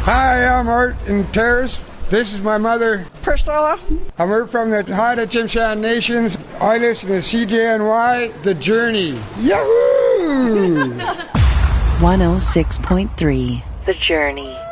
Hi, I'm Art and Terrace. This is my mother, Priscilla. We're from the Haida Tsimshian Nations. I listen to CJNY, The Journey. Yahoo! 106.3, The Journey.